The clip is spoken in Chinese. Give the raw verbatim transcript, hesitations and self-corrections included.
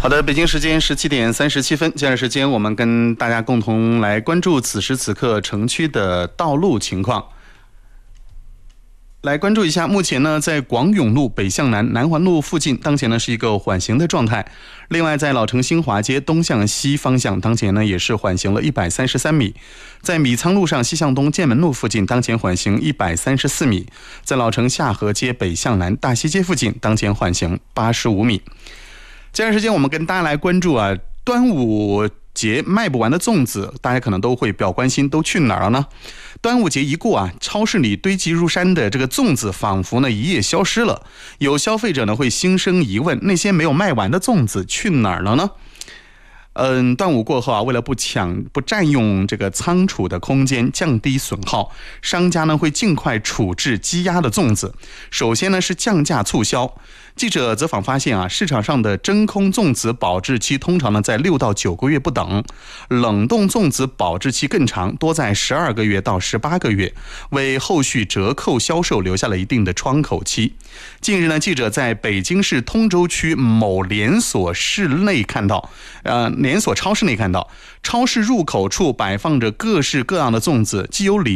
好的，北京时间十七点三十七分，接下来时间我们跟大家共同来关注此时此刻城区的道路情况。来关注一下，目前呢，在广永路北向南南环路附近，当前呢是一个缓行的状态。另外，在老城新华街东向西方向，当前呢也是缓行了一百三十三米。在米仓路上西向东建门路附近，当前缓行一百三十四米。在老城下河街北向南大西街附近，当前缓行八十五米。接下来时间，我们跟大家来关注啊，端午节卖不完的粽子，大家可能都会比较关心，都去哪儿了呢？端午节一过啊，超市里堆积如山的这个粽子仿佛呢一夜消失了。有消费者呢会心生疑问，那些没有卖完的粽子去哪儿了呢？嗯，端午过后啊，为了不抢不占用这个仓储的空间，降低损耗，商家呢会尽快处置积压的粽子。首先呢是降价促销。记者走访发现啊，市场上的真空粽子保质期通常呢在六到九个月不等，冷冻粽子保质期更长，多在十二个月到十八个月，为后续折扣销售留下了一定的窗口期。近日呢，记者在北京市通州区某连锁市内看到，呃，连锁超市内看到，超市入口处摆放着各式各样的粽子，既有礼